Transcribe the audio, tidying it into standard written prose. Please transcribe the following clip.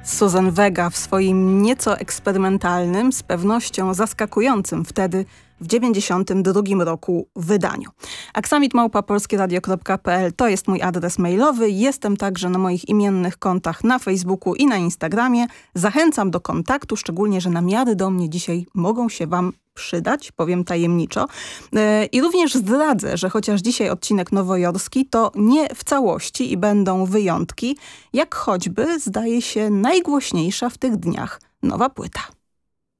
Suzanne Vega w swoim nieco eksperymentalnym, z pewnością zaskakującym wtedy w 92 roku wydaniu. aksamit@polskieradio.pl to jest mój adres mailowy. Jestem także na moich imiennych kontach na Facebooku i na Instagramie. Zachęcam do kontaktu, szczególnie, że namiary do mnie dzisiaj mogą się wam przydać, powiem tajemniczo. I również zdradzę, że chociaż dzisiaj odcinek nowojorski, to nie w całości i będą wyjątki, jak choćby, zdaje się, najgłośniejsza w tych dniach nowa płyta.